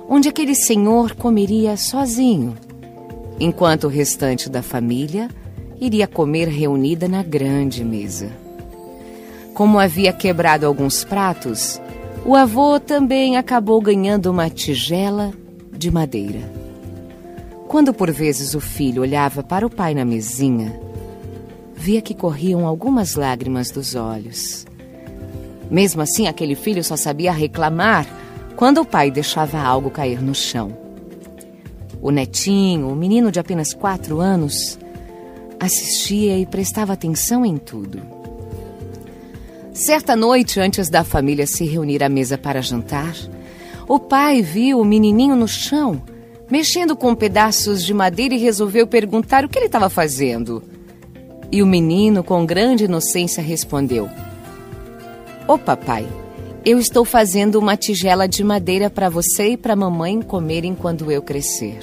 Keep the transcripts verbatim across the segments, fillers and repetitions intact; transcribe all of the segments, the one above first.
onde aquele senhor comeria sozinho, enquanto o restante da família iria comer reunida na grande mesa. Como havia quebrado alguns pratos, o avô também acabou ganhando uma tigela de madeira. Quando por vezes o filho olhava para o pai na mesinha, via que corriam algumas lágrimas dos olhos. Mesmo assim, aquele filho só sabia reclamar quando o pai deixava algo cair no chão. O netinho, o menino de apenas quatro anos, assistia e prestava atenção em tudo. Certa noite, antes da família se reunir à mesa para jantar, o pai viu o menininho no chão, mexendo com pedaços de madeira, e resolveu perguntar o que ele estava fazendo. E o menino, com grande inocência, respondeu: "Ô papai, eu estou fazendo uma tigela de madeira para você e para a mamãe comerem quando eu crescer."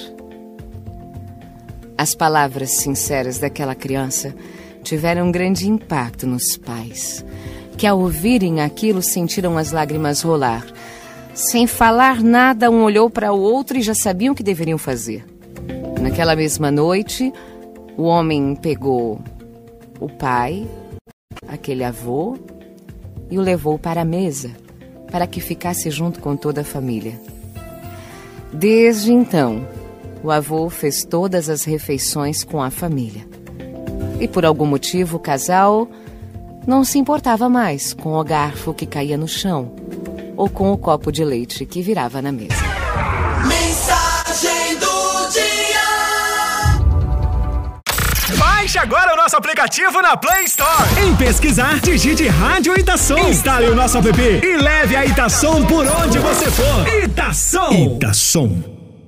As palavras sinceras daquela criança tiveram um grande impacto nos pais, que ao ouvirem aquilo sentiram as lágrimas rolar. Sem falar nada, um olhou para o outro e já sabiam o que deveriam fazer. Naquela mesma noite, o homem pegou o pai, aquele avô, e o levou para a mesa, para que ficasse junto com toda a família. Desde então, o avô fez todas as refeições com a família. E por algum motivo, o casal não se importava mais com o garfo que caía no chão ou com o copo de leite que virava na mesa. Mensagem do dia. Baixe agora o nosso aplicativo na Play Store. Em pesquisar, digite Rádio Itação. Instale o nosso app e leve a Itação por onde você for. Itação. Itação.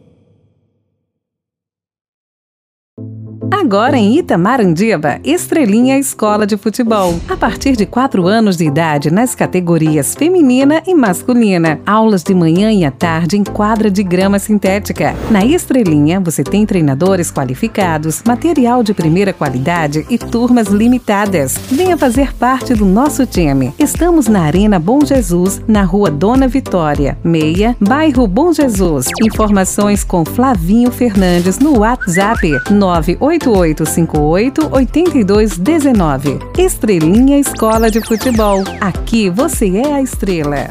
Agora em Itamarandíba, Estrelinha Escola de Futebol. A partir de quatro anos de idade nas categorias feminina e masculina. Aulas de manhã e à tarde em quadra de grama sintética. Na Estrelinha, você tem treinadores qualificados, material de primeira qualidade e turmas limitadas. Venha fazer parte do nosso time. Estamos na Arena Bom Jesus, na Rua Dona Vitória, meia, bairro Bom Jesus. Informações com Flavinho Fernandes no WhatsApp nove oito oito cinco oito oito dois um nove. Estrelinha Escola de Futebol. Aqui você é a estrela.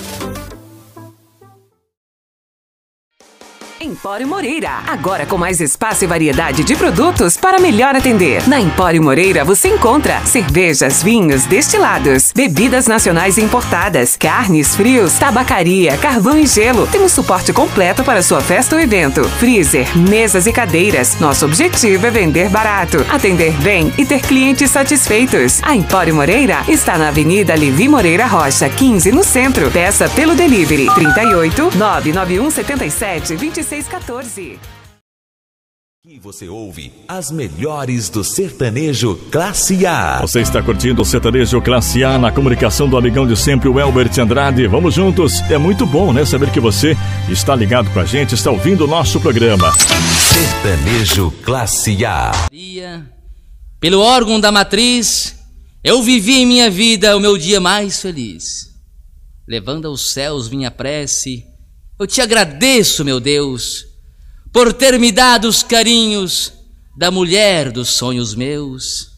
Empório Moreira, agora com mais espaço e variedade de produtos para melhor atender. Na Empório Moreira você encontra cervejas, vinhos, destilados, bebidas nacionais e importadas, carnes, frios, tabacaria, carvão e gelo. Temos suporte completo para sua festa ou evento, freezer, mesas e cadeiras. Nosso objetivo é vender barato, atender bem e ter clientes satisfeitos. A Empório Moreira está na Avenida Levi Moreira Rocha, quinze, no centro. Peça pelo delivery trinta e oito, nove nove um sete sete, dois seis um quatro. E você ouve as melhores do sertanejo Classe A. Você está curtindo o sertanejo Classe A na comunicação do amigão de sempre, o Elbert Andrade. Vamos juntos. É muito bom, né, saber que você está ligado com a gente, está ouvindo o nosso programa. Sertanejo Classe A. Pelo órgão da matriz, eu vivi em minha vida o meu dia mais feliz. Levando aos céus minha prece, eu te agradeço, meu Deus, por ter me dado os carinhos da mulher dos sonhos meus.